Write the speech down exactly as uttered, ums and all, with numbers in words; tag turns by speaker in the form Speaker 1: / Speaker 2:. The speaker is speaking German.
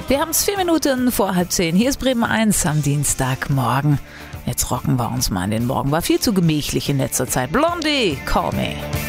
Speaker 1: Wir haben es vier Minuten vor halb zehn. Hier ist Bremen eins am Dienstagmorgen. Jetzt rocken wir uns mal in den Morgen. War viel zu gemächlich in letzter Zeit. Blondie, call me.